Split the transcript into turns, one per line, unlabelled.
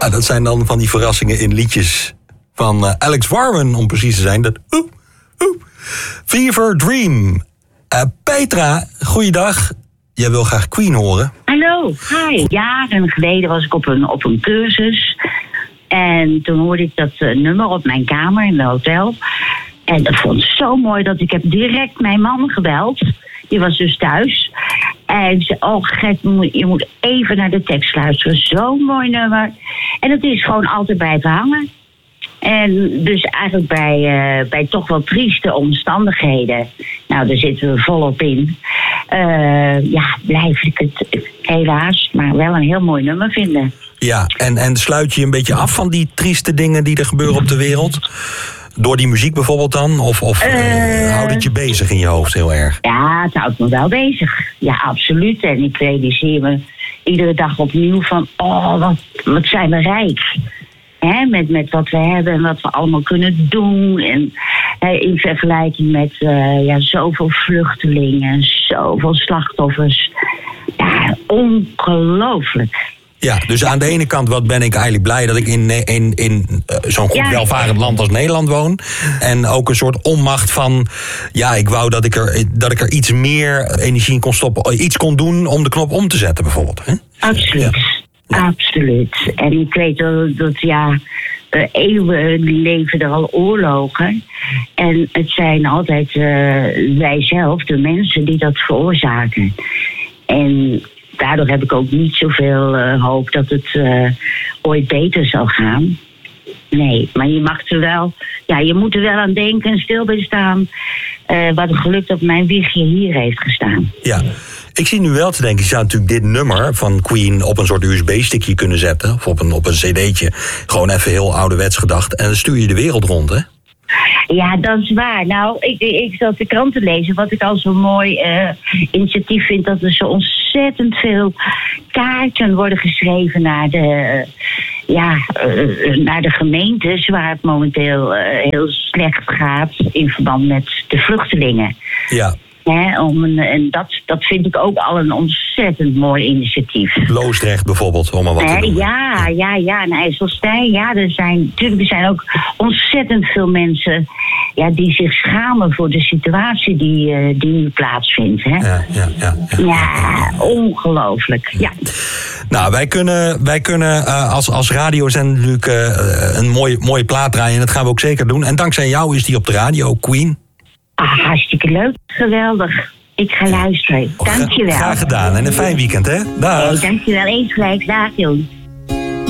Ja, dat zijn dan van die verrassingen in liedjes van Alex Warren, om precies te zijn. Dat Fever Dream. Petra, goeiedag. Jij wil graag Queen horen.
Hallo, hi. Jaren geleden was ik op een cursus. En toen hoorde ik dat nummer op mijn kamer in het hotel. En dat vond ik zo mooi dat ik heb direct mijn man gebeld. Die was dus thuis. En ik zei, oh Gert, je moet even naar de tekst luisteren. Zo'n mooi nummer. En het is gewoon altijd blijven hangen. En dus eigenlijk bij toch wel trieste omstandigheden, nou daar zitten we volop in, blijf ik het helaas maar wel een heel mooi nummer vinden.
Ja, en sluit je een beetje af van die trieste dingen die er gebeuren op de wereld? Door die muziek bijvoorbeeld dan? Of houdt het je bezig in je hoofd heel erg?
Ja, het houdt me wel bezig. Ja, absoluut. En ik realiseer me iedere dag opnieuw van, oh, wat zijn we rijk. Met wat we hebben en wat we allemaal kunnen doen. En in vergelijking met zoveel vluchtelingen en zoveel slachtoffers. Ja, ongelooflijk.
Ja, dus aan de ene kant wat ben ik eigenlijk blij dat ik in zo'n goed welvarend land als Nederland woon. En ook een soort onmacht van, ja, ik wou dat ik er iets meer energie in kon stoppen. Iets kon doen om de knop om te zetten bijvoorbeeld. Hè?
Absoluut. Ja. Ja. Absoluut. En ik weet dat eeuwen leven er al oorlogen. En het zijn altijd wij zelf, de mensen, die dat veroorzaken. En daardoor heb ik ook niet zoveel hoop dat het ooit beter zal gaan. Nee, maar je mag er wel, je moet er wel aan denken en stil bij staan. Wat een geluk dat mijn wiegje hier heeft gestaan.
Ja. Ik zie nu wel te denken, je zou natuurlijk dit nummer van Queen op een soort USB-stickje kunnen zetten. Of op een cd'tje. Gewoon even heel ouderwets gedacht. En dan stuur je de wereld rond, hè?
Ja, dat is waar. Nou, ik zat de kranten lezen. Wat ik al zo'n mooi initiatief vind, dat er zo ontzettend veel kaarten worden geschreven naar de gemeentes waar het momenteel heel slecht gaat in verband met de vluchtelingen. Ja. En dat vind ik ook al een ontzettend mooi initiatief.
Loosdrecht bijvoorbeeld, om maar wat te noemen.
Ja, en IJsselstein. Ja, er zijn ook ontzettend veel mensen die zich schamen voor de situatie die nu plaatsvindt. Hè? Ja, ongelooflijk. Ja.
Nou, wij kunnen als radiozender natuurlijk een mooie plaat draaien. En dat gaan we ook zeker doen. En dankzij jou is die op de radio, Queen.
Hartstikke leuk. Geweldig. Ik ga luisteren. Dankjewel.
Graag gedaan. En een fijn weekend, hè? Dag.
Dankjewel. Eens gelijk. Dag, Jon.